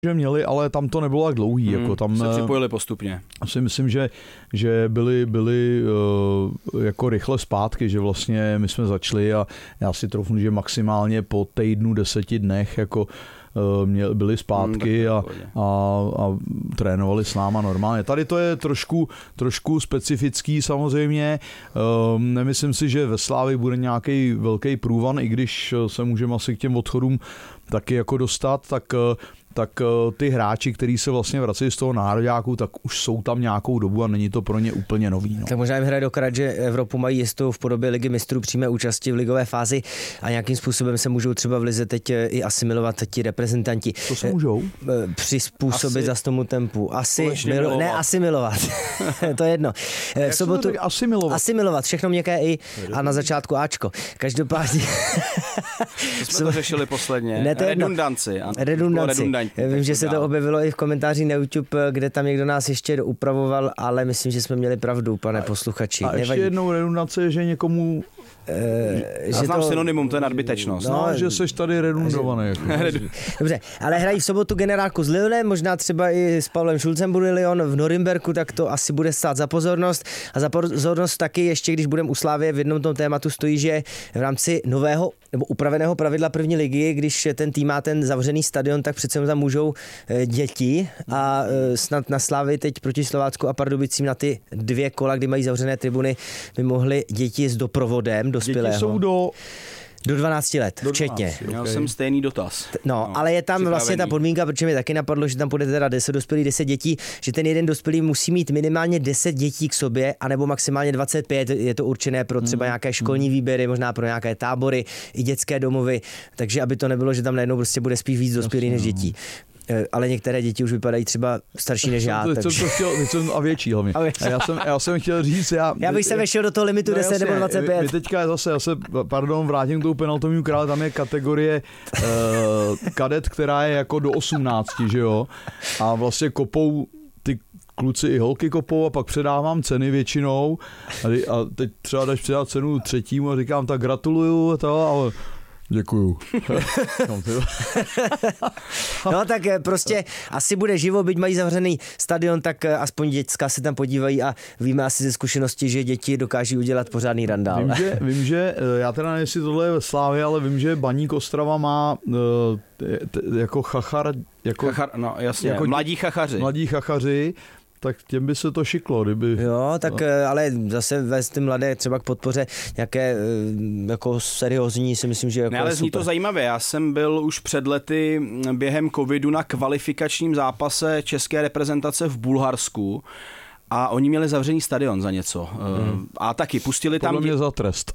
že měli, ale tam to nebylo tak dlouhý. Jako tam se připojili postupně. Si myslím, že byli jako rychle zpátky, že vlastně my jsme začali a já si troufnu, že maximálně po týdnu, 10 dnech jako byli zpátky a trénovali s náma normálně. Tady to je trošku specifický samozřejmě. Nemyslím si, že ve Slávii bude nějaký velký průvan, i když se můžeme asi k těm odchodům taky jako dostat, tak ty hráči, kteří se vlastně vrací z toho nároďáku, tak už jsou tam nějakou dobu a není to pro ně úplně nový. No. Tak možná jim hraje dokrát, že Evropu mají jistou v podobě Ligy mistrů přímé účasti v ligové fázi a nějakým způsobem se můžou třeba v lize teď i asimilovat ti reprezentanti. To se můžou? Přizpůsobit za tomu tempu. Asimilovat. To je jedno. V sobotu asimilovat, všechno měkké i a na začátku Ačko. Každopádně. Jsme to řešili posledně. Redundanci. Vím, že se to objevilo i v komentáři na YouTube, kde tam někdo nás ještě upravoval, ale myslím, že jsme měli pravdu, pane posluchači. A ještě jednou redundace je, že někomu... Já znám synonymum, to je nadbytečnost. No, že seš tady redundovaný. Jako. Dobře, ale hrají v sobotu generálku s Lyonem, možná třeba i s Pavlem Šulcem bude Lyon v Norimberku, tak to asi bude stát za pozornost. A za pozornost taky ještě, když budeme u Slávie, v jednom tom tématu stojí, že v rámci nového nebo upraveného pravidla první ligy, když ten tým má ten zavřený stadion, tak přece tam můžou děti a snad na Slávii teď proti Slovácku a Pardubicím na ty 2 kola, kdy mají zavřené tribuny, by mohly děti s doprovodem dospělého. Děti jsou do 12 let, včetně. Měl jsem stejný dotaz. No, ale je tam vlastně ta podmínka, protože mi taky napadlo, že tam bude teda 10 dospělých, 10 dětí, že ten jeden dospělý musí mít minimálně 10 dětí k sobě, anebo maximálně 25, je to určené pro třeba nějaké školní výběry, možná pro nějaké tábory, i dětské domovy, takže aby to nebylo, že tam najednou prostě bude spíš víc dospělých než dětí. Ale některé děti už vypadají třeba starší než já. A větší hlavně. Já jsem chtěl říct, já bych se vešel do toho limitu 10 nebo 25. My teďka zase, vrátím k tomu penaltovému králi, tam je kategorie kadet, která je jako do 18, že jo? A vlastně kopou ty kluci i holky kopou a pak předávám ceny většinou a teď třeba dáš předat cenu třetímu a říkám, tak gratuluju ale děkuju. No tak prostě asi bude živo, byť mají zavřený stadion, tak aspoň děcka se tam podívají a víme asi ze zkušenosti, že děti dokáží udělat pořádný randál. Vím, že já teda nevím, jestli tohle je ve Slávě, ale vím, že Baník Ostrava má jako chachar, no jasně, jako mladí chachaři, tak těm by se to šiklo, kdyby... Jo, tak ale zase vést ty mladé třeba k podpoře nějaké jako seriózní, si myslím, že jako ale zní to zajímavě. Já jsem byl už před lety během covidu na kvalifikačním zápase české reprezentace v Bulharsku a oni měli zavřený stadion za něco. A taky pustili tam... Podle mě za trest.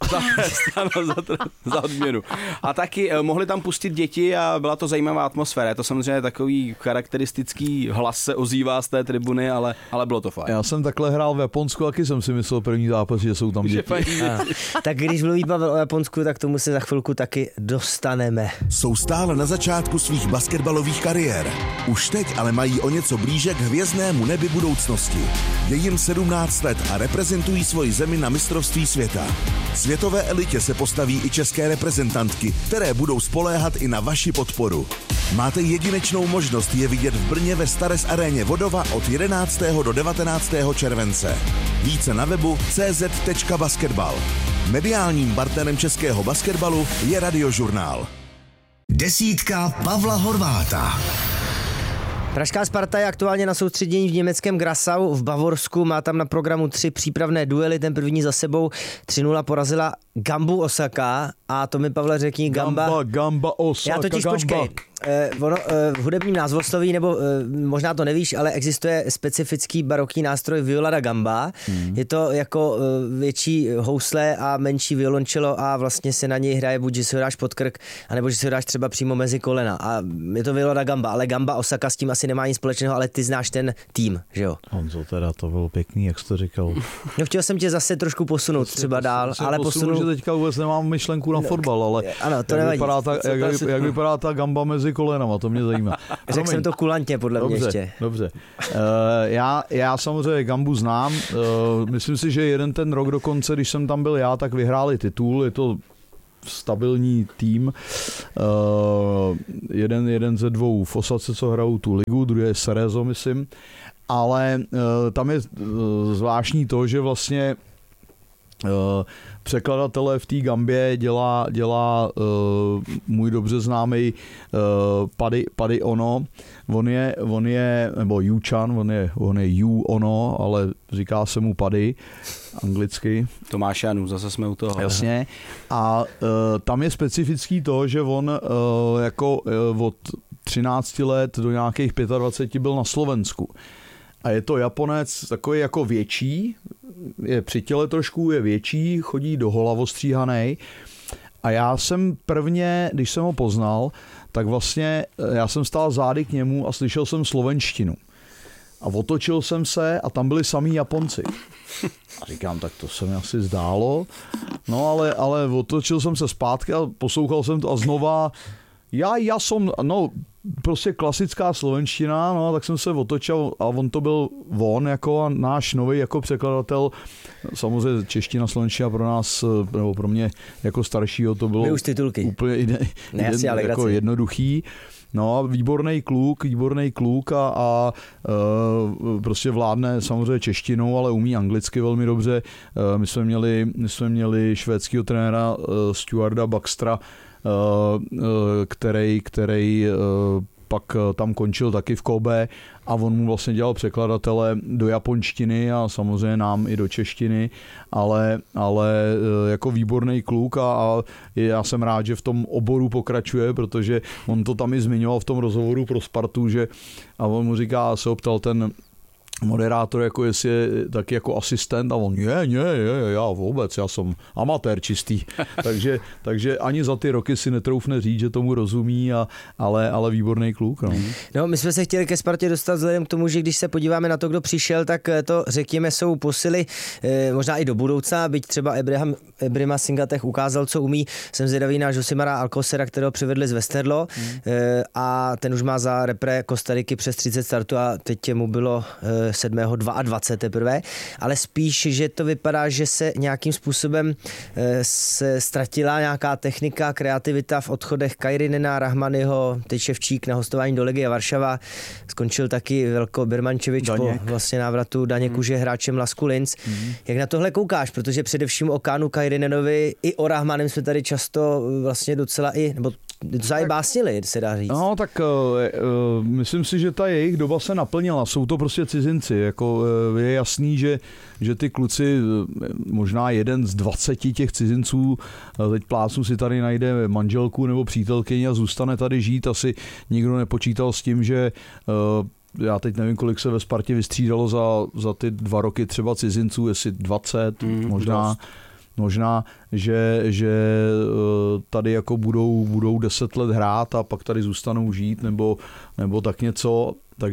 Za odměnu. A taky mohli tam pustit děti a byla to zajímavá atmosféra. Je to samozřejmě takový charakteristický hlas se ozývá z té tribuny, ale bylo to fajn. Já jsem takhle hrál v Japonsku, taky jsem si myslel první zápas, že jsou tam děti. Tak když mluví Pavel o Japonsku, tak tomu se za chvilku taky dostaneme. Jsou stále na začátku svých basketbalových kariér. Už teď ale mají o něco blíže k hvězdnému nebi budoucnosti. Je jim 17 let a reprezentují svoji zemi na mistrovství světa. Světové elitě se postaví i české reprezentantky, které budou spoléhat i na vaši podporu. Máte jedinečnou možnost je vidět v Brně ve Stares aréně Vodova od 11. do 19. července. Více na webu cz.basketbal. Mediálním partnerem českého basketbalu je Radiožurnál. Desítka Pavla Horváta. Pražská Sparta je aktuálně na soustředění v německém Grassau v Bavorsku. Má tam na programu 3 přípravné duely. Ten první za sebou 3-0 porazila Gambu Osaka. A to mi, Pavle, řekni, Gamba Osaka. Já totiž počkej. V hudebním názvosloví, nebo možná to nevíš, ale existuje specifický barokní nástroj viola da gamba. Je to jako větší housle a menší violončelo a vlastně se na něj hraje buď, že si ho dáš pod krk, anebo že si ho dáš třeba přímo mezi kolena. A je to viola da gamba, ale Gamba Osaka s tím asi nemá nic společného, ale ty znáš ten tým, že jo? Honzo, teda to bylo pěkný, jak jsi to říkal. No, chtěl jsem tě zase trošku posunout třeba dál, ale posunu, že teďka vůbec nemám myšlenku na fotbal, ale ano, to nevadí. Jak vypadá ta gamba mezi kolenama, to mě zajímá. Řekl jsem to kulantně, podle mě ještě. Dobře. Já samozřejmě Gambu znám. Myslím si, že jeden ten rok dokonce, když jsem tam byl já, tak vyhráli titul. Je to stabilní tým. Jeden ze dvou v Osace, co hrajou tu ligu, druhý je Cerezo, myslím. Ale tam je zvláštní to, že vlastně překladatele v té Gambě dělá můj dobře známý Paddy Ono. On je nebo Yu-chan, on je Yu Ono, ale říká se mu Paddy anglicky. Tomáš Janu, zase jsme u toho. Jasně. A tam je specifický to, že on jako od 13 let do nějakých 25 byl na Slovensku. A je to Japonec takový jako větší, je při těle trošku, je větší, chodí do hola ostříhanej. A já jsem prvně, když jsem ho poznal, tak vlastně já jsem stál zády k němu a slyšel jsem slovenštinu. A otočil jsem se a tam byli samý Japonci. A říkám, tak to se mi asi zdálo. No ale otočil jsem se zpátky a poslouchal jsem to a znova já jsem, no prostě klasická slovenština, no tak jsem se otočil a on to byl jako a náš nový jako překladatel. Samozřejmě čeština, slovenština pro nás, nebo pro mě jako staršího to bylo úplně jako jednoduchý. No a výborný kluk a prostě vládne samozřejmě češtinou, ale umí anglicky velmi dobře. My jsme měli švédského trenéra Stuarda Baxtra, který pak tam končil taky v Kobe a on mu vlastně dělal překladatele do japonštiny a samozřejmě nám i do češtiny, ale jako výborný kluk a já jsem rád, že v tom oboru pokračuje, protože on to tam i zmiňoval v tom rozhovoru pro Spartu, že a on mu říká, se optal ten moderátor, jako jestli je taky jako asistent a on, já vůbec, já jsem amatér čistý. takže ani za ty roky si netroufne říct, že tomu rozumí, ale výborný kluk. No, my jsme se chtěli ke Spartě dostat vzhledem k tomu, že když se podíváme na to, kdo přišel, tak to řekněme jsou posily možná i do budoucna, byť třeba Ebrima Singatech ukázal, co umí. Jsem zvědavý na Josimara Alcocera, kterého přivedli z Westerlo a ten už má za repre Kostariky přes 30 startů a teď mu bylo 7.22 teprve, ale spíš, že to vypadá, že se nějakým způsobem se ztratila nějaká technika, kreativita v odchodech Kajrinena, Rahmanyho, teď Ševčík na hostování do Legie Varšava, skončil taky Velko Birmančevič po vlastně návratu Daněk už je hráčem Lasku Linz. Jak na tohle koukáš? Protože především o Kánu Kajrinenovi i o Rahmanem jsme tady často vlastně docela básnili, se dá říct. No, tak myslím si, že ta jejich doba se naplnila. Jsou to prostě cizinci. Jako, je jasný, že ty kluci, možná jeden z 20 těch cizinců, teď plácnu si tady najde manželku nebo přítelkyni a zůstane tady žít. Asi nikdo nepočítal s tím, že já teď nevím, kolik se ve Spartě vystřídalo za ty 2 roky třeba cizinců, jestli 20, možná, že tady jako budou 10 let hrát a pak tady zůstanou žít nebo tak něco.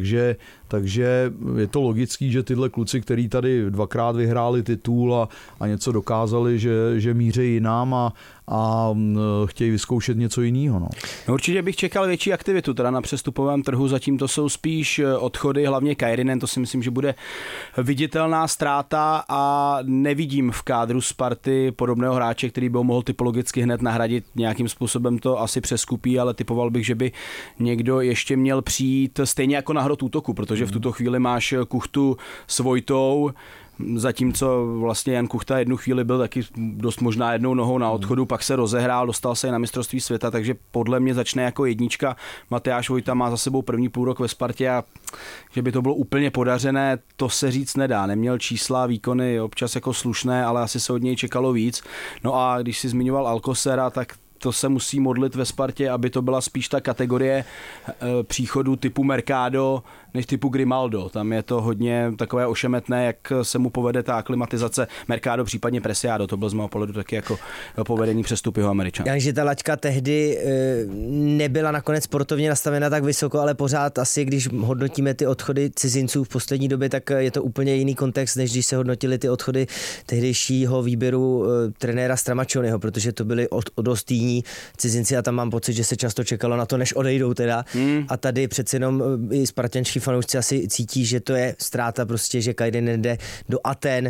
Takže je to logický, že tyhle kluci, kteří tady 2krát vyhráli titul a něco dokázali, že míří jinam a chtějí vyzkoušet něco jiného. No, určitě bych čekal větší aktivitu teda na přestupovém trhu, zatím to jsou spíš odchody, hlavně Kajrinen, to si myslím, že bude viditelná ztráta a nevidím v kádru Sparty podobného hráče, který by ho mohl typologicky hned nahradit, nějakým způsobem to asi přeskupí, ale typoval bych, že by někdo ještě měl přijít stejně jako na hrot útoku, protože v tuto chvíli máš Kuchtu s Vojtou, zatímco vlastně Jan Kuchta jednu chvíli byl taky dost možná jednou nohou na odchodu, pak se rozehrál, dostal se i na mistrovství světa, takže podle mě začne jako jednička. Matyáš Vojta má za sebou první půlrok ve Spartě a že by to bylo úplně podařené, to se říct nedá. Neměl čísla, výkony občas jako slušné, ale asi se od něj čekalo víc. No a když si zmiňoval Alcocera, tak to se musí modlit ve Spartě, aby to byla spíš ta kategorie příchodu typu Mercado než typu Grimaldo. Tam je to hodně takové ošemetné, jak se mu povede ta aklimatizace. Mercado, případně Preciado, to byl z mého pohledu taky jako povedení přestupy Američanů. Takže ta laťka tehdy nebyla nakonec sportovně nastavena tak vysoko, ale pořád asi, když hodnotíme ty odchody cizinců v poslední době, tak je to úplně jiný kontext, než když se hodnotili ty odchody tehdejšího výběru trenéra Stramačonyho, protože to byly dost jiní cizinci a tam mám pocit, že se často čekalo na to, než odejdou teda. A tady přeci jenom i spartanští fanoušci asi cítí, že to je ztráta prostě, že Kairinen jde do Aten.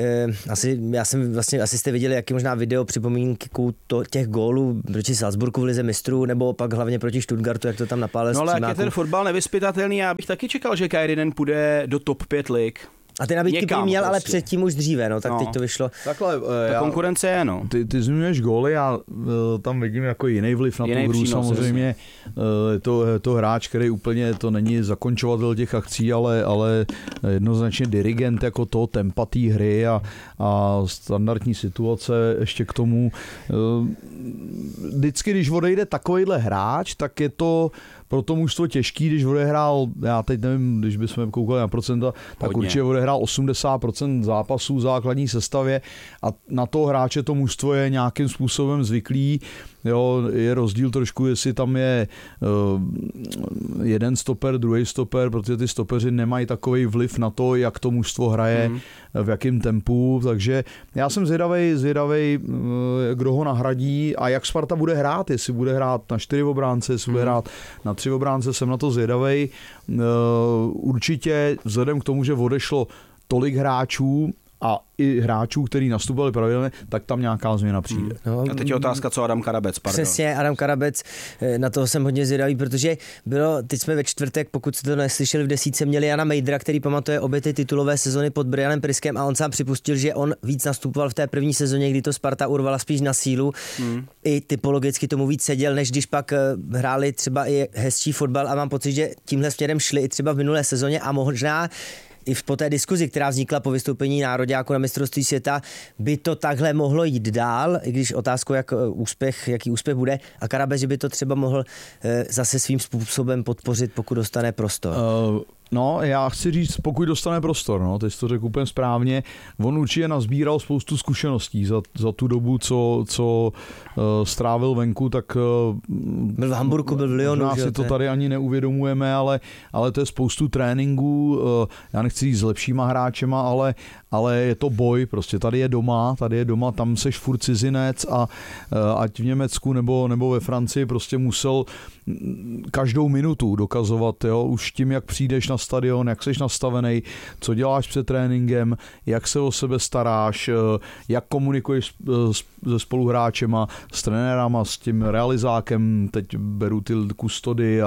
Asi jste viděli, jaký možná video připomínku těch gólů proti Salzburgu v lize mistrů, nebo pak hlavně proti Stuttgartu, jak to tam napálil. No ale jak je ten fotbal nevyzpytatelný, já bych taky čekal, že Kairinen půjde do top 5 lig. A ty nabídky prý měl, prostě. ale předtím už dříve, no, tak teď to vyšlo. Takhle, konkurence je, no. Ty zmiňuješ góly, já tam vidím jako jiný vliv na tu hru, samozřejmě. Je to hráč, který úplně, to není zakončovatel těch akcí, ale jednoznačně dirigent jako to, tempa té hry a standardní situace ještě k tomu. Vždycky, když odejde takovejhle hráč, tak je to pro to mužstvo těžký, když odehrál, já teď nevím, když bychom koukali na procenta, tak hodně. Určitě odehrál 80% zápasů v základní sestavě a na toho hráče to mužstvo je nějakým způsobem zvyklý. Jo, je rozdíl trošku, jestli tam je jeden stoper, druhý stoper, protože ty stopeři nemají takový vliv na to, jak to mužstvo hraje, v jakém tempu, takže já jsem zvědavej, kdo ho nahradí a jak Sparta bude hrát, jestli bude hrát na 4 obránce, jestli bude hrát na 3 obránce, jsem na to zvědavej. Určitě vzhledem k tomu, že odešlo tolik hráčů a i hráčů, kteří nastupovali pravidelně, tak tam nějaká změna přijde. No, a teď je otázka, co Adam Karabec, pardon. Přesně, Adam Karabec, na toho jsem hodně zvědavý, protože teď jsme ve čtvrtek, pokud jste to neslyšeli v desítce, měli Jana Mejdra, který pamatuje obě ty titulové sezony pod Brianem Priskem a on sám připustil, že on víc nastupoval v té první sezóně, kdy to Sparta urvala spíš na sílu. I typologicky tomu víc seděl, než když pak hráli třeba i hezčí fotbal a mám pocit, že tímhle směrem šli i třeba v minulé sezóně a možná i po té diskuzi, která vznikla po vystoupení nároďáku na mistrovství světa, by to takhle mohlo jít dál, i když otázkou, jaký úspěch bude, a Karabec, že by to třeba mohl zase svým způsobem podpořit, pokud dostane prostor. No, já chci říct, pokud dostane prostor, no, teď jsi to řekl úplně správně, on určitě nazbíral spoustu zkušeností za tu dobu, co strávil venku, tak byl v Hamburku, byl v Lyonu. Možná si to tady ani neuvědomujeme, ale to je spoustu tréninků, já nechci říct s lepšíma hráčema, ale je to boj, prostě tady je doma, tam seš furt cizinec a ať v Německu nebo ve Francii prostě musel každou minutu dokazovat, jo, už tím, jak přijdeš na stadion, jak seš nastavený, co děláš před tréninkem, jak se o sebe staráš, jak komunikuješ se spoluhráčema, s trenérama, s tím realizákem, teď beru ty kustody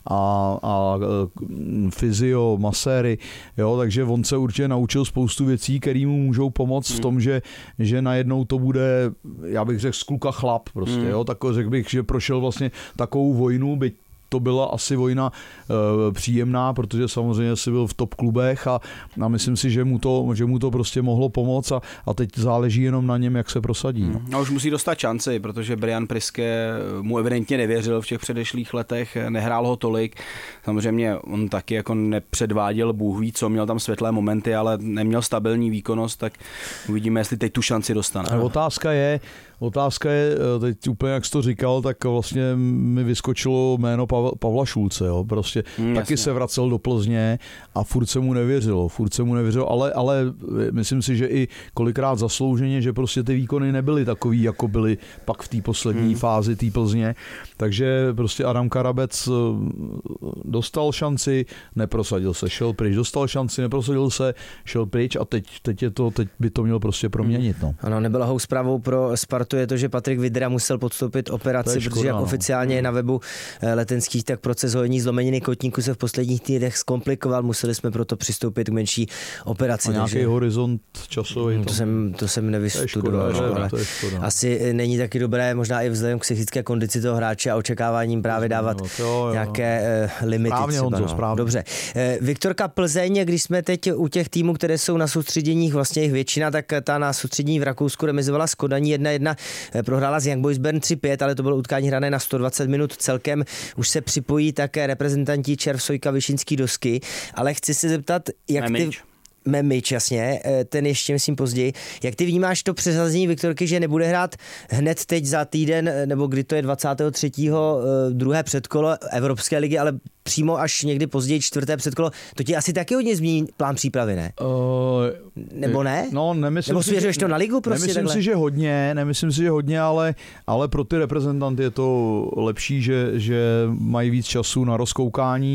a fyzio, maséry, jo, takže on se určitě naučil spoustu věcí, které mu můžou pomoct v tom, že najednou to bude, já bych řekl, z kluka chlap prostě, jo, tak řekl bych, že prošel vlastně takovou vojnu, byť to byla asi vojna příjemná, protože samozřejmě si byl v top klubech a myslím si, že mu to prostě mohlo pomoct a teď záleží jenom na něm, jak se prosadí. A už musí dostat šanci, protože Brian Priske mu evidentně nevěřil v těch předešlých letech, nehrál ho tolik. Samozřejmě on taky jako nepředváděl Bůh ví co, měl tam světlé momenty, ale neměl stabilní výkonnost, tak uvidíme, jestli teď tu šanci dostane. A otázka je, teď úplně jak jsi to říkal, tak vlastně mi vyskočilo jméno Pavla Šulce, jo, prostě taky jasně. se vracel do Plzně a furt se mu nevěřilo, ale myslím si, že i kolikrát zaslouženě, že prostě ty výkony nebyly takový, jako byly pak v té poslední fázi té Plzně, takže prostě Adam Karabec dostal šanci, neprosadil se, šel pryč, dostal šanci, neprosadil se, šel pryč a teď by to měl prostě proměnit. No. Ano, nebyla zprávou pro Spartu je to, že Patrik Vydra musel podstoupit operaci, protože jak oficiálně je na webu Letenských, tak proces hojení zlomeniny kotníku se v posledních týdnech zkomplikoval, museli jsme proto přistoupit k menší operaci. A nějaký horizont časový. To jsem nevystudoval. Asi není taky dobré, možná i vzhledem k psychické kondici toho hráče a očekáváním právě dávat nějaké limity. Správně. Dobře. Viktorka Plzeň, když jsme teď u těch týmů, které jsou na soustředěních, vlastně jich většina, tak ta na soustředění v Rakousku remizovala s Kodaní 1-1, prohrála s Young Boys Bern 3-5, ale to bylo utkání hrané na 120 minut celkem. Už se připojí také reprezentanti Červ, Sojka, Vyšinský, Dosky, ale chci se zeptat, Memič, jasně, ten ještě myslím později. Jak ty vnímáš to přesazení Viktorky, že nebude hrát hned teď za týden, nebo kdy to je 23. druhé předkolo Evropské ligy, ale přímo až někdy později 4. předkolo, to ti asi taky hodně změní plán přípravy, ne? Nebo ne? No, nemyslím nebo svěřuješ to na ligu prostě nemyslím takhle? si, že hodně, ale pro ty reprezentanty je to lepší, že mají víc času na rozkoukání,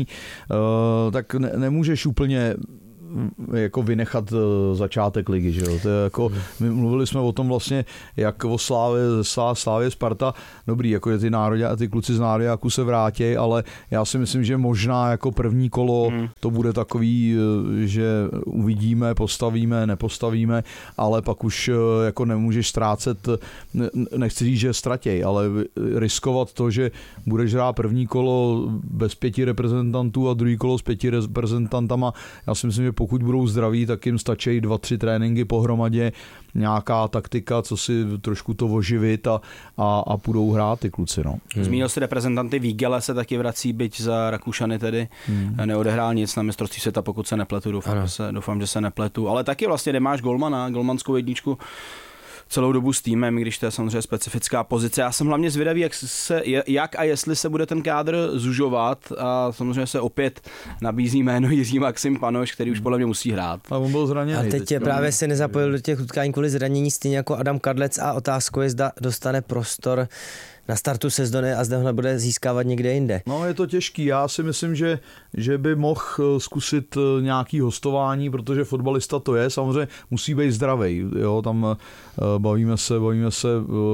tak nemůžeš úplně jako vynechat začátek ligy, že jo? To je jako, my mluvili jsme o tom vlastně, jak o Slávě Sparta, dobrý, jako je ty kluci z nároďáků se vrátí, ale já si myslím, že možná jako první kolo to bude takový, že uvidíme, postavíme, nepostavíme, ale pak už jako nemůžeš ztrácet, nechci říct, že ztratěj, ale riskovat to, že budeš hrát první kolo bez 5 reprezentantů a druhý kolo s 5 reprezentantama, já si myslím, že pokud budou zdraví, tak jim stačí 2-3 tréninky pohromadě, nějaká taktika, co si trošku to oživit a půjdou hrát ty kluci. No. Zmínil si reprezentanty, Vígele se taky vrací, byť za Rakušany tedy neodehrál nic na mistrovství světa, pokud se nepletu, doufám, že se nepletu, ale taky vlastně nemáš golmana, golmanskou jedničku celou dobu s týmem, když to je samozřejmě specifická pozice. Já jsem hlavně zvědavý, jak a jestli se bude ten kádr zužovat a samozřejmě se opět nabízí jméno Jiří Maxim Panoš, který už podle mě musí hrát. A on byl zraněný. A teď právě se nezapojil do těch utkání kvůli zranění, stejně jako Adam Kadlec a otázkou je, zda dostane prostor na startu sezóny a zde ho nebude získávat někde jinde. No, je to těžký. Já si myslím, že by mohl zkusit nějaký hostování, protože fotbalista to je. Samozřejmě musí být zdravej. Jo? Tam bavíme se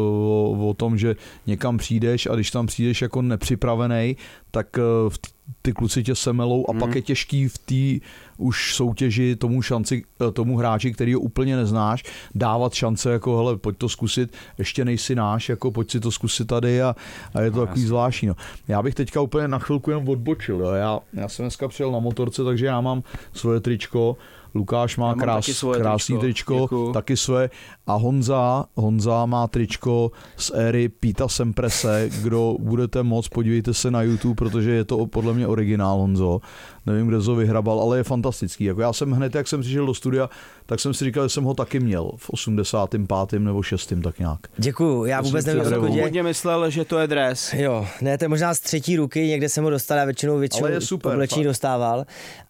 o tom, že někam přijdeš a když tam přijdeš jako nepřipravený, tak ty kluci tě semelou a pak je těžký v té už soutěži tomu hráči, který ho úplně neznáš, dávat šance jako hele, pojď to zkusit, ještě nejsi náš, jako pojď si to zkusit tady a je to takový zvláštní. No. Já bych teďka úplně na chvilku jenom odbočil. Jo. Já jsem dneska přijel na motorce, takže já mám svoje tričko, Lukáš má krásný tričko, taky své. A Honza má tričko z éry Píta Semprese. Kdo budete moc, podívejte se na YouTube, protože je to podle mě originál, Honzo. Nevím, kde to vyhrabal, ale je fantastický. Jako já jsem hned, jak jsem přišel do studia, tak jsem si říkal, že jsem ho taky měl v 85. nebo 6. tak nějak. Děkuju, já vůbec nevím. Původně myslel, že to je dres. Jo, ne, to je možná z 3. ruky, někde jsem ho dostal a většinou oblečení dostával.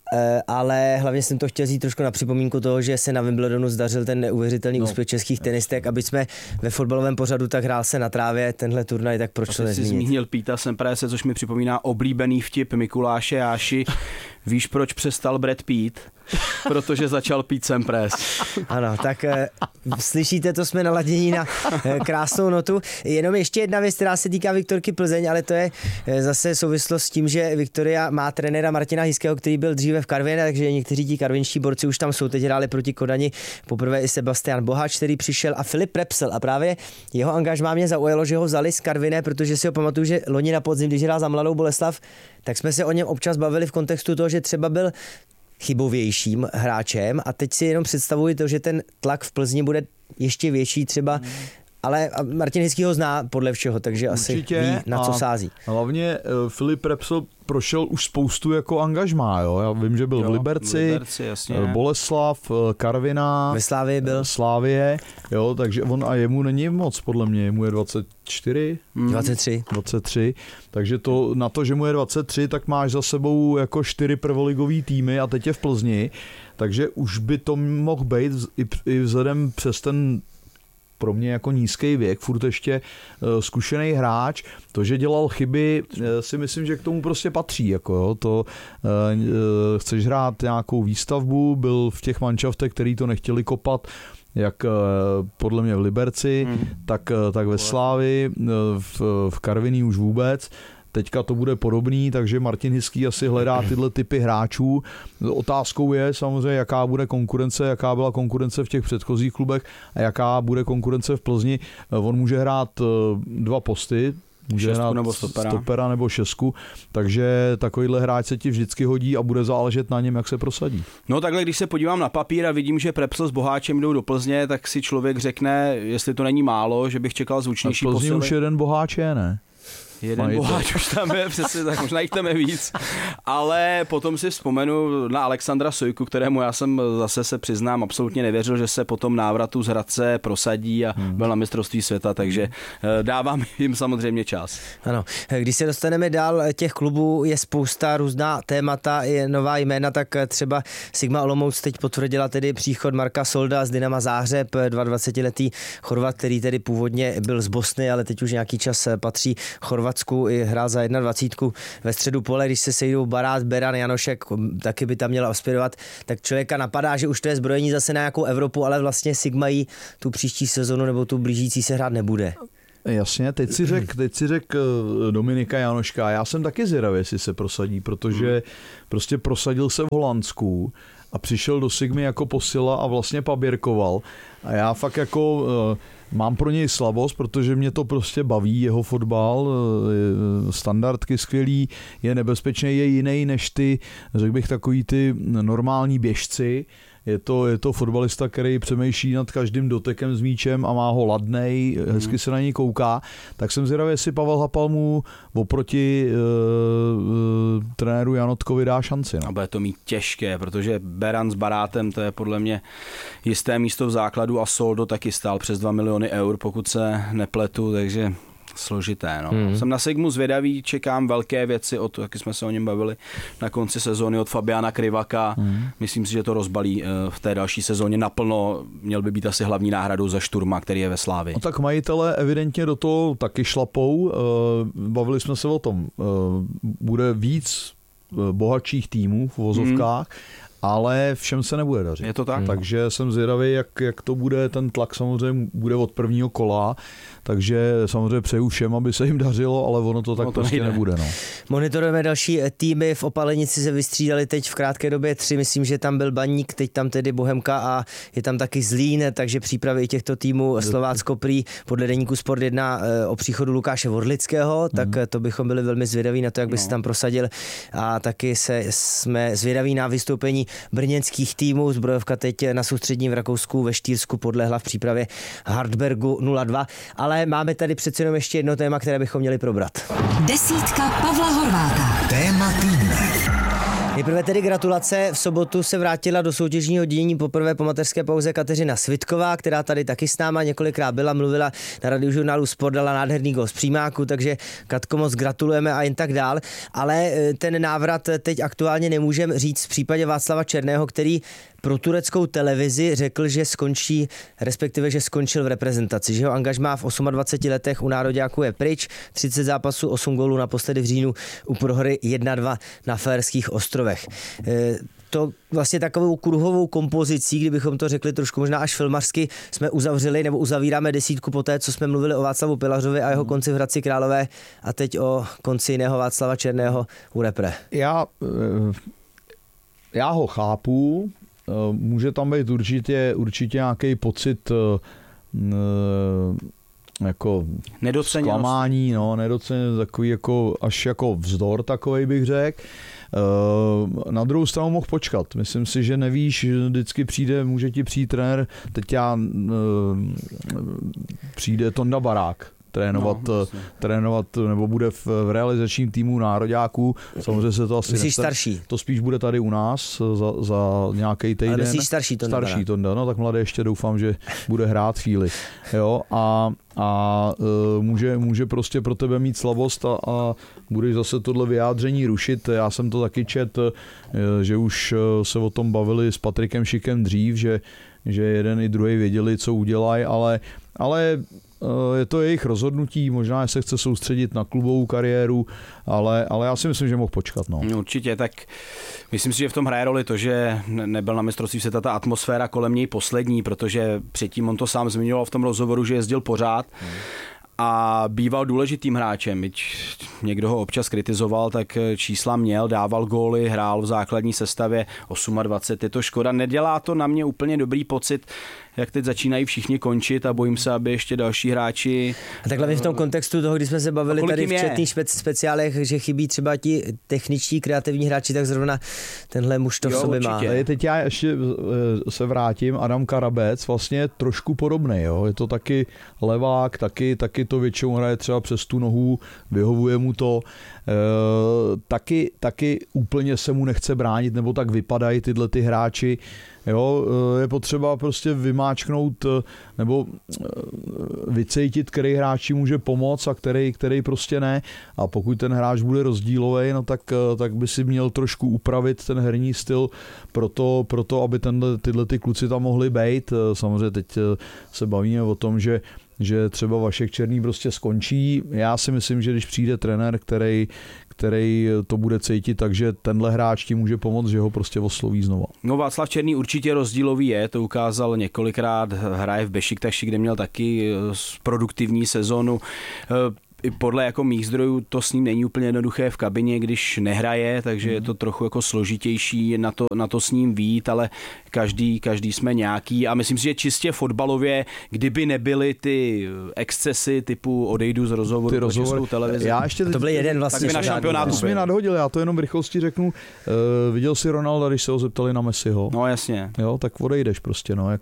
Ale hlavně jsem to chtěl říct trošku na připomínku toho, že se na Wimbledonu zdařil ten neuvěřitelný úspěch českých tenistek, aby jsme ve fotbalovém pořadu tak hrál se na trávě tenhle turnaj, tak proč to nezmínit? Jsi zmínil Píta Semprese, což mi připomíná oblíbený vtip Mikuláše Jáši. Víš, proč přestal Brad Pitt? Protože začal pít Sempres. Ano, tak slyšíte, to jsme naladění na krásnou notu. Jenom ještě jedna věc, která se týká Viktorky Plzeň, ale to je zase souvislost s tím, že Viktoria má trenéra Martina Hiského, který byl dříve v Karviné, takže někteří ti karvinští borci už tam jsou, teď hráli proti Kodani poprvé i Sebastian Boháč, který přišel, a Filip Prepsl, a právě jeho angažmá mě zaujalo, že ho vzali z Karviné, protože si ho pamatuju, že loni na podzim, když hrál za Mladou Boleslav, tak jsme se o něm občas bavili v kontextu toho, že třeba byl chybovějším hráčem a teď si jenom představuji to, že ten tlak v Plzni bude ještě větší třeba, ale Martin Hiský ho zná podle všeho, takže určitě asi ví, na co sází. Hlavně Filip Prepsl prošel už spoustu jako angažmá, jo. Já vím, že byl v Liberci, Boleslav, Karviná, ve Slávii byl. Slávie, jo, takže on a jemu není moc, podle mě, jemu je 24? 23, takže to, na to, že mu je 23, tak máš za sebou jako 4 prvoligový týmy a teď je v Plzni, takže už by to mohl být i vzhledem přes ten pro mě jako nízký věk, furt ještě zkušený hráč, to, že dělal chyby, si myslím, že k tomu prostě patří, jako jo, to chceš hrát nějakou výstavbu, byl v těch manšaftech, který to nechtěli kopat, jak podle mě v Liberci, tak ve Slávii, v Karviní už vůbec. Teďka to bude podobný, takže Martin Hiský asi hledá tyhle typy hráčů. Otázkou je samozřejmě, jaká bude konkurence, jaká byla konkurence v těch předchozích klubech a jaká bude konkurence v Plzni. On může hrát 2 posty, může hrát nebo stopera nebo šestku, takže takovýhle hráč se ti vždycky hodí a bude záležet na něm, jak se prosadí. No takhle, když se podívám na papír a vidím, že Prepsl s Boháčem jdou do Plzně, tak si člověk řekne, jestli to není málo, že bych čekal zvučnější posily. V Plzni už jeden Boháč je, ne? Jeden boháč už tam je, přesně tak, možná jich tam je víc. Ale potom si vzpomenu na Alexandra Sojku, kterému já jsem zase se přiznám absolutně nevěřil, že se po tom návratu z Hradce prosadí a byl na mistrovství světa, takže dávám jim samozřejmě čas. Ano, když se dostaneme dál, těch klubů je spousta, různá témata, je nová jména, tak třeba Sigma Olomouc teď potvrdila tedy příchod Marka Solda z Dynama Záhřeb, 22letý Chorvat, který tedy původně byl z Bosny, ale teď už nějaký čas patří Chorvatsku i hrál za 21 ve středu pole, když se sejdou Barát, Beran, Janošek, taky by tam měla aspirovat, tak člověka napadá, že už to je zbrojení zase na nějakou Evropu, ale vlastně Sigma jí tu příští sezonu nebo tu blížící se hrát nebude. Jasně, teď si řek Dominika Janoška, já jsem taky zvědavý, jestli se prosadí, protože prostě prosadil se v Holandsku a přišel do Sigmy jako posila a vlastně paběrkoval. A já fakt jako mám pro něj slabost, protože mě to prostě baví, jeho fotbal, standardky skvělý, je nebezpečný, je jiný než ty, řekl bych, takový ty normální běžci. Je to fotbalista, který přemýšlí nad každým dotekem s míčem a má ho ladnej, hezky se na něj kouká. Tak jsem zvědavý, jestli Pavel Hapal mu oproti trenéru Janotkovi dá šanci. No. A bude to mít těžké, protože Beran s Barátem, to je podle mě jisté místo v základu a Soldo taky stál přes 2 miliony eur, pokud se nepletu, takže složité. No. Jsem na Sigmu zvědavý, čekám velké věci, taky jsme se o něm bavili na konci sezóny od Fabiana Krivaka. Myslím si, že to rozbalí v té další sezóně naplno. Měl by být asi hlavní náhradou za Šturma, který je ve Slávii. No tak majitelé evidentně do toho taky šlapou. Bavili jsme se o tom. Bude víc bohatších týmů v vozovkách, ale všem se nebude dařit. Je to tak? Takže jsem zvědavý, jak to bude, ten tlak samozřejmě bude od prvního kola, takže samozřejmě přeju všem, aby se jim dařilo, ale ono to tak prostě nebude. No. Monitorujeme další týmy, v Opalenici se vystřídali teď v krátké době 3, myslím, že tam byl Baník, teď tam tedy Bohemka a je tam taky Zlín, takže přípravy těchto týmů Slovácko prý podle deníku Sport 1 o příchodu Lukáše Vodlického, tak to bychom byli velmi zvědaví na to, jak by se tam prosadil a taky jsme zvědaví na vystoupení brněnských týmů. Zbrojovka teď na soustřední v Rakousku ve Štýrsku podlehla v přípravě Hartbergu 0-2, ale máme tady přece jenom ještě jedno téma, které bychom měli probrat. Desítka Pavla Horváta. Téma týdne. Nejprve tedy gratulace. V sobotu se vrátila do soutěžního dění poprvé po mateřské pauze Kateřina Svitková, která tady taky s náma několikrát byla, mluvila na Radiožurnálu Sport, dala nádherný gól z přímáku, takže Katko, moc gratulujeme a jen tak dál. Ale ten návrat teď aktuálně nemůžeme říct v případě Václava Černého, který pro tureckou televizi řekl, že skončí, respektive, že skončil v reprezentaci, že jeho angažmá v 28 letech u nároďáků je pryč, 30 zápasů, 8 gólů naposledy v říjnu u prohry 1-2 na Faerských ostrovech. To vlastně takovou kruhovou kompozicí, kdybychom to řekli trošku možná až filmařsky, jsme uzavřeli nebo uzavíráme desítku po té, co jsme mluvili o Václavu Pilařovi a jeho konci v Hradci Králové a teď o konci jiného Václava Černého u repre. Já ho chápu, může tam být určitě nějaký pocit jako zklamání, nedoceněnost, takový jako až jako vzdor takovej bych řekl. Na druhou stranu mohl počkat. Myslím si, že nevíš, vždycky může ti přijít trenér, teď přijde Tonda Barák trénovat nebo bude v realizačním týmu nároďáků. Samozřejmě se to asi myslíš starší? To spíš bude tady u nás za nějaký týden. Ale myslíš starší Tonda? Starší Tonda, no tak mladé ještě doufám, že bude hrát chvíli. Jo, a může prostě pro tebe mít slabost a budeš zase tohle vyjádření rušit. Já jsem to taky četl, že už se o tom bavili s Patrikem Šikem dřív, že jeden i druhý věděli, co udělají, ale je to jejich rozhodnutí, možná se chce soustředit na klubovou kariéru, ale já si myslím, že mohl počkat. No. Určitě, tak myslím si, že v tom hraje roli to, že nebyl na mistrovství světa ta atmosféra kolem něj poslední, protože předtím on to sám zmiňoval v tom rozhovoru, že jezdil pořád a býval důležitým hráčem. Byť někdo ho občas kritizoval, tak čísla měl, dával góly, hrál v základní sestavě 28, je to škoda. Nedělá to na mě úplně dobrý pocit. jak teď začínají všichni končit a bojím se, aby ještě další hráči... A takhle v tom kontextu toho, když jsme se bavili tady v četných speciálech, že chybí třeba ti techničtí, kreativní hráči, tak zrovna tenhle muž to v sobě má. Teď já ještě se vrátím, Adam Karabec vlastně trošku podobný, jo? Je to taky levák, taky to většinou hraje třeba přes tu nohu, vyhovuje mu to, taky úplně se mu nechce bránit, nebo tak vypadají tyhle ty hráči. Jo, je potřeba prostě vymáčknout nebo vycejtit, který hráči může pomoct a který prostě ne. A pokud ten hráč bude rozdílový, no tak by si měl trošku upravit ten herní styl proto aby tyhle ty kluci tam mohli být. Samozřejmě teď se bavíme o tom, že třeba Vašek Černý prostě skončí. Já si myslím, že když přijde trenér, který to bude cítit, takže tenhle hráč ti může pomoct, že ho prostě osloví znova. No Václav Černý určitě rozdílový je, to ukázal několikrát, hraje v Bešiktaši, kde měl taky produktivní sezonu. I podle jako mých zdrojů to s ním není úplně jednoduché v kabině, když nehraje, takže je to trochu jako složitější na to s ním vyjít, ale každý jsme nějaký a myslím si, že čistě fotbalově, kdyby nebyly ty excesy typu odejdu z rozhovoru pro Českou televizi. To byl jeden vlastně. Tak by na šampionátu jsi mě nadhodil, já to jenom v rychlosti řeknu. Viděl jsi Ronalda, když se ho zeptali na Messiho? No jasně. Jo, tak odejdeš prostě, no,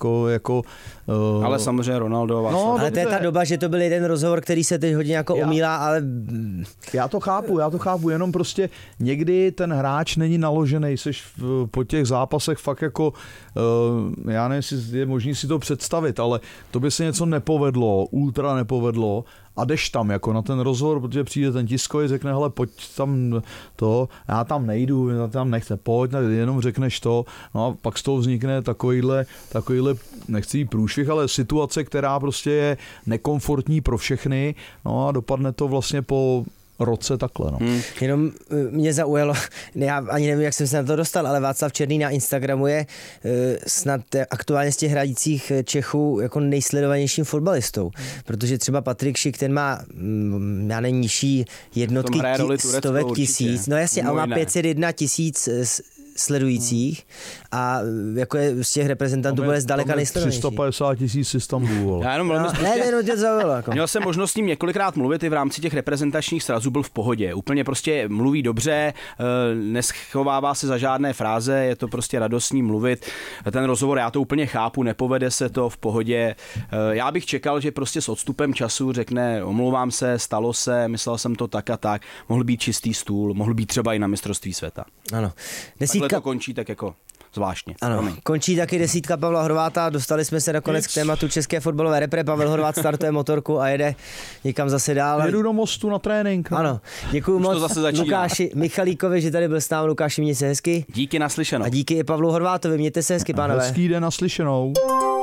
ale samozřejmě Ronaldo. No, ale to je ta doba, že to byl jeden rozhovor, který se teď hodně jako omílá, ale... Já to chápu, jenom prostě někdy ten hráč není naložený, seš po těch zápasech fakt jako, já nevím, jestli je možný si to představit, ale to by se něco nepovedlo, ultra nepovedlo a jdeš tam jako na ten rozhovor, protože přijde ten tiskový, řekne, hele, pojď tam to, já tam nejdu, já tam nechce, pojď, jenom řekneš to, no a pak z toho vznikne takovýhle nechci jít průšvih, ale situace, která prostě je nekomfortní pro všechny, no a dopadne to vlastně po roce takhle. No. Jenom mě zaujalo, já ani nevím, jak jsem se na to dostal, ale Václav Černý na Instagramu je snad aktuálně z těch hradících Čechů jako nejsledovanějším fotbalistou, protože třeba Patrik Šik, ten má já nevím, nižší jednotky stovek tisíc, no jasně, ale má 501 000 sledujících a jako je z těch reprezentantů bude zdaleka nejsledovanější. 350 000 Istanbulu. Já jenom měl jsem možnost s ním několikrát mluvit i v rámci těch reprezentačních srazů, byl v pohodě. Úplně prostě mluví dobře, neschovává se za žádné fráze, je to prostě radostný mluvit. Ten rozhovor já to úplně chápu, nepovede se to v pohodě. Já bych čekal, že prostě s odstupem času řekne, omlouvám se, stalo se, myslel jsem to tak a tak. Mohl být čistý stůl, mohl být třeba i na mistrovství světa. Ano. Takhle to končí tak jako zvláštně. Ano, končí taky 10 Pavla Horváta, dostali jsme se nakonec k tématu české fotbalové repre, Pavel Horvát startuje motorku a jede někam zase dál. Jedu do Mostu na trénink. No. Ano, děkuju moc Lukáši Michalíkovi, že tady byl s námi. Lukáši, mějte se hezky. Díky, naslyšenou. A díky i Pavlu Horvátovi, mějte se hezky, pánové. Hezký den, naslyšenou.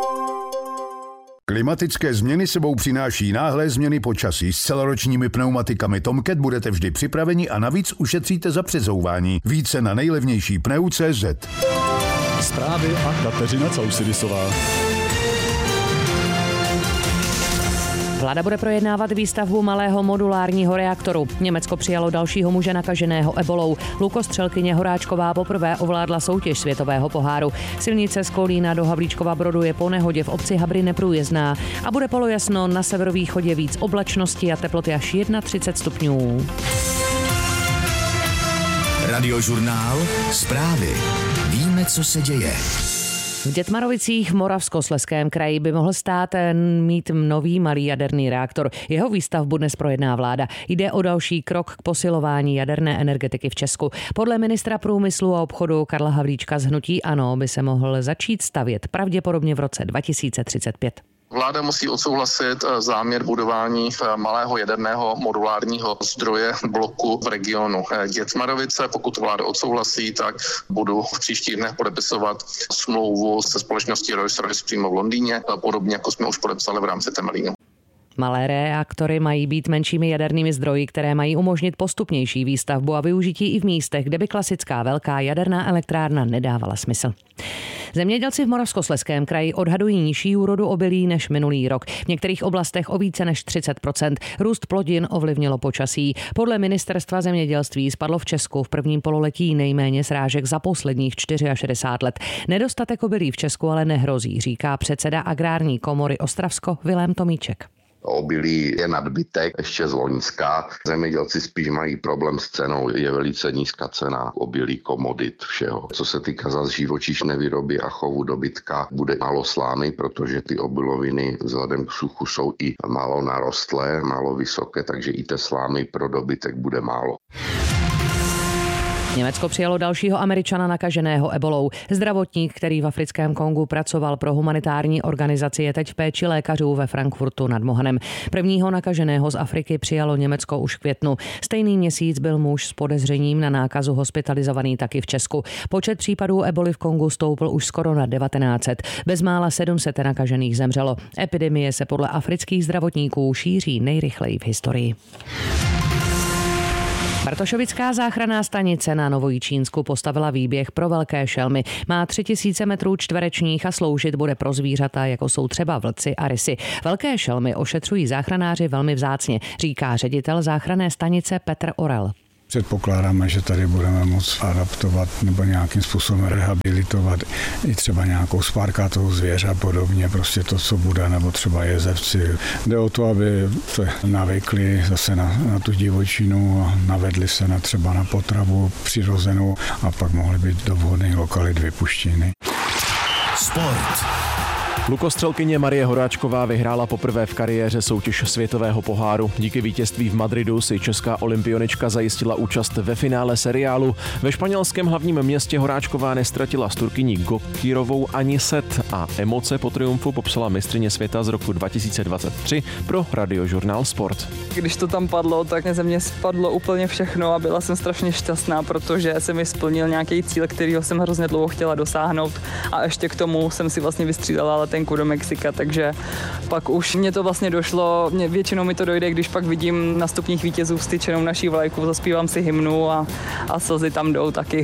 Klimatické změny sebou přináší náhlé změny počasí. S celoročními pneumatikami Tomcat budete vždy připraveni a navíc ušetříte za přezouvání. Více na nejlevnější pneu.cz. Zprávy a Kateřina Causidisová. Vláda bude projednávat výstavbu malého modulárního reaktoru. Německo přijalo dalšího muže nakaženého ebolou. Lukostřelkyně Horáčková poprvé ovládla soutěž světového poháru. Silnice z Kolína do Havlíčkova Brodu je po nehodě v obci Habry neprůjezdná a bude polojasno, na severovýchodě víc oblačnosti a teploty až 31 stupňů. Radiožurnál, zprávy. Víme, co se děje. V Dětmarovicích v Moravskoslezském kraji by mohl stát mít nový malý jaderný reaktor. Jeho výstavbu dnes projedná vláda. Jde o další krok k posilování jaderné energetiky v Česku. Podle ministra průmyslu a obchodu Karla Havlíčka z hnutí ANO by se mohl začít stavět pravděpodobně v roce 2035. Vláda musí odsouhlasit záměr budování malého jaderného modulárního zdroje bloku v regionu Dětmarovice. Pokud vláda odsouhlasí, tak budu v příštích dnech podepisovat smlouvu se společností Rolls-Royce přímo v Londýně, podobně jako jsme už podepsali v rámci Temelínu. Malé reaktory mají být menšími jadernými zdroji, které mají umožnit postupnější výstavbu a využití i v místech, kde by klasická velká jaderná elektrárna nedávala smysl. Zemědělci v Moravskoslezském kraji odhadují nižší úrodu obilí než minulý rok. V některých oblastech o více než 30%. Růst plodin ovlivnilo počasí. Podle ministerstva zemědělství spadlo v Česku v prvním pololetí nejméně srážek za posledních 64 let. Nedostatek obilí v Česku ale nehrozí, říká předseda Agrární komory Ostravsko Vilém Tomíček. Obilí je nadbytek ještě z loňska. Zemědělci spíš mají problém s cenou. Je velice nízká cena obilí, komodit, všeho. Co se týká zase živočišné výroby a chovu dobytka, bude málo slámy, protože ty obiloviny vzhledem k suchu jsou i málo narostlé, málo vysoké, takže i té slámy pro dobytek bude málo. Německo přijalo dalšího Američana nakaženého ebolou. Zdravotník, který v africkém Kongu pracoval pro humanitární organizaci, je teď v péči lékařů ve Frankfurtu nad Mohanem. Prvního nakaženého z Afriky přijalo Německo už v květnu. Stejný měsíc byl muž s podezřením na nákazu hospitalizovaný taky v Česku. Počet případů eboli v Kongu stoupl už skoro na 1900. Bezmála 700 nakažených zemřelo. Epidemie se podle afrických zdravotníků šíří nejrychleji v historii. Bartošovická záchranná stanice na Novojičínsku postavila výběh pro velké šelmy. Má 3000 metrů čtverečních a sloužit bude pro zvířata, jako jsou třeba vlci a rysy. Velké šelmy ošetřují záchranáři velmi vzácně, říká ředitel záchranné stanice Petr Orel. Předpokládáme, že tady budeme moct adaptovat nebo nějakým způsobem rehabilitovat i třeba nějakou spárkátovou zvěř a podobně, prostě to, co bude, nebo třeba jezevci. Jde o to, aby se navykli zase na tu divočinu a navedli se třeba na potravu přirozenou a pak mohly být do vhodných lokalit vypuštěny. Sport. Lukostřelkyně Marie Horáčková vyhrála poprvé v kariéře soutěž světového poháru. Díky vítězství v Madridu si česká olympionička zajistila účast ve finále seriálu. Ve španělském hlavním městě Horáčková nestratila s Turkyní Gokirovou ani set a emoce po triumfu popsala mistryně světa z roku 2023 pro Radiožurnál Sport. Když to tam padlo, tak ze mě spadlo úplně všechno a byla jsem strašně šťastná, protože se mi splnil nějaký cíl, kterýho jsem hrozně dlouho chtěla dosáhnout a ještě k tomu jsem si vlastně vystřídala letenku do Mexika, takže pak už mě to vlastně došlo, většinou mi to dojde, když pak vidím na stupních vítězů vztyčenou naší vlajku, zaspívám si hymnu a slzy tam jdou taky.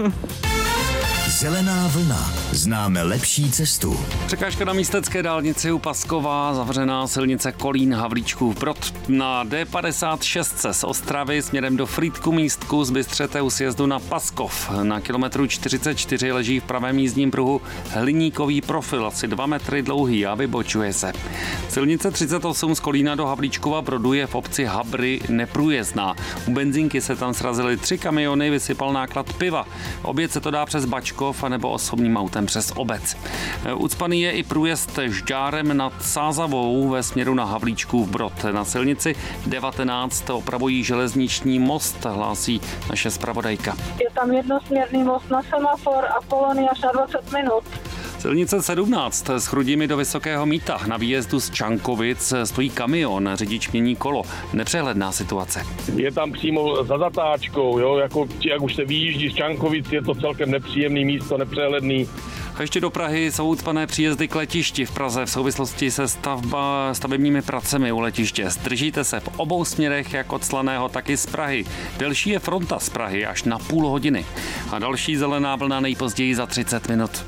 Zelená vlna. Známe lepší cestu. Překážka na místecké dálnici u Paskova, zavřená silnice Kolín-Havlíčkův Brod. Na D56 z Ostravy směrem do Frýdku Místku z Bystřete u sjezdu na Paskov. Na kilometru 44 leží v pravém jízdním pruhu hliníkový profil, asi 2 metry dlouhý a vybočuje se. Silnice 38 z Kolína do Havlíčkova Brodu je v obci Habry neprůjezdná. U benzínky se tam srazily 3 kamiony, vysypal náklad piva. Obět se to dá přes Bačkov anebo osobním autem přes obec. Ucpaný je i průjezd Žďárem nad Sázavou ve směru na Havlíčkův Brod. Na silnici 19 opravují železniční most, hlásí naše zpravodajka. Je tam jednosměrný most na semafor a kolony až na 20 minut. Silnice 17 s Chrudimi do Vysokého Mýta. Na výjezdu z Čankovic stojí kamion, řidič mění kolo. Nepřehledná situace. Je tam přímo za zatáčkou, jo, jako jak už se vyjíždí z Čankovic, je to celkem nepříjemný místo, nepřehledný. A ještě do Prahy jsou ucpané příjezdy k letišti v Praze v souvislosti se stavebními pracemi u letiště. Zdržíte se v obou směrech, jak od Slaného, tak i z Prahy. Delší je fronta z Prahy až na půl hodiny. A další zelená vlna nejpozději za 30 minut.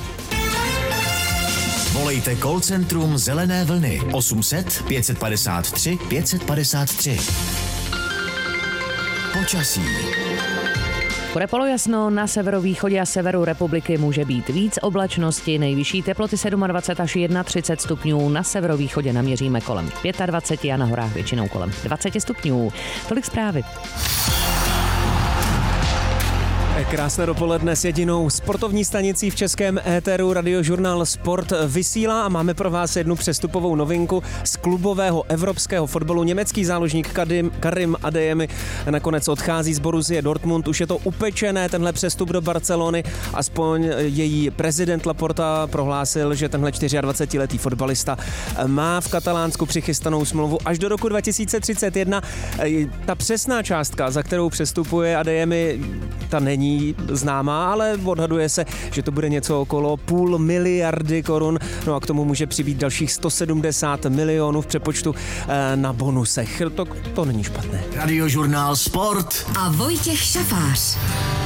Volejte call centrum Zelené vlny 800 553 553. Počasí. Bude polojasno, na severovýchodě a severu republiky může být víc oblačnosti, nejvyšší teploty 27 až 31 stupňů, na severovýchodě naměříme kolem 25 a na horách většinou kolem 20 stupňů. Tolik zprávy. Krásné dopoledne s jedinou sportovní stanicí v českém éteru. Radiožurnál Sport vysílá a máme pro vás jednu přestupovou novinku z klubového evropského fotbalu. Německý záložník Karim Adeyemi nakonec odchází z Borussia Dortmund. Už je to upečené, tenhle přestup do Barcelony. Aspoň její prezident Laporta prohlásil, že tenhle 24letý fotbalista má v Katalánsku přichystanou smlouvu až do roku 2031. Ta přesná částka, za kterou přestupuje Adeyemi, ta není známá, ale odhaduje se, že to bude něco okolo 0,5 miliardy korun. No a k tomu může přibýt dalších 170 milionů v přepočtu na bonusech. To není špatné. Radiožurnál Sport a Vojtěch Šafář.